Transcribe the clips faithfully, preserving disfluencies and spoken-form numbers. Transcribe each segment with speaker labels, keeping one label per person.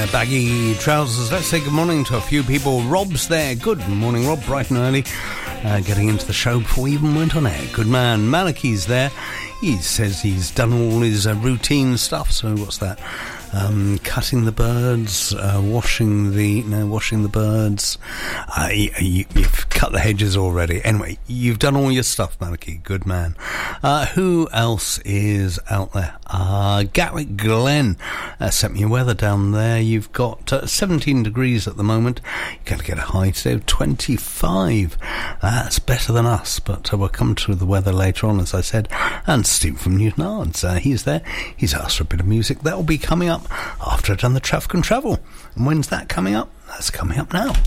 Speaker 1: their baggy trousers. Let's say good morning to a few people. Rob's there. Good morning, Rob, bright and early. Uh, getting into the show before we even went on air. Good man. Malachi's there. He says he's done all his uh, routine stuff. So what's that? Um, cutting the birds, uh, washing the no, washing the birds. Uh, you, you, you've cut the hedges already. Anyway, you've done all your stuff, Malachi. Good man. Uh, who else is out there? Uh, Gatwick Glen uh, sent me your weather down there. You've got uh, seventeen degrees at the moment. You're going to get a high today of twenty-five. That's better than us, but uh, we'll come to the weather later on, as I said. And Steve from Newtonards, uh, he's there. He's asked for a bit of music. That will be coming up after I've done the traffic and travel. And when's that coming up? That's coming up now.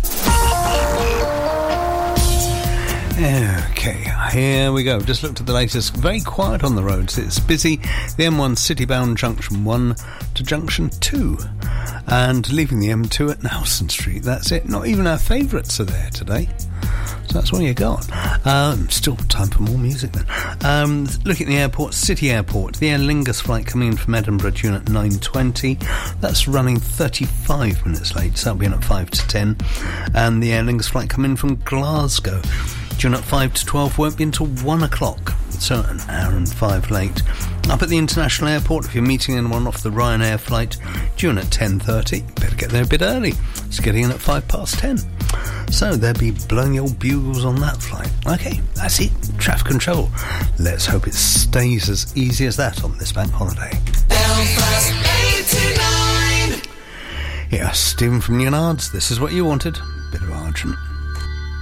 Speaker 1: Okay, here we go. Just looked at the latest. Very quiet on the roads. It's busy. The M one city-bound junction one to junction two. And leaving the M two at Nelson Street. That's it. Not even our favourites are there today. So that's what you got. Um, still time for more music then. Um, looking at the airport, City Airport, the Aer Lingus flight coming in from Edinburgh due at nine twenty. That's running thirty-five minutes late, so that'll be in at five to ten. And the Aer Lingus flight coming in from Glasgow due at five to twelve, won't be until one o'clock. So an hour and five late. Up at the international airport, if you're meeting anyone off the Ryanair flight, due at ten thirty, better get there a bit early. It's getting in at five past ten. So they'll be blowing the old bugles on that flight. Okay, that's it. Traffic control. Let's hope it stays as easy as that on this bank holiday. eighty-nine. Yeah, Stephen from Newtonards. This is what you wanted. Bit of Argent.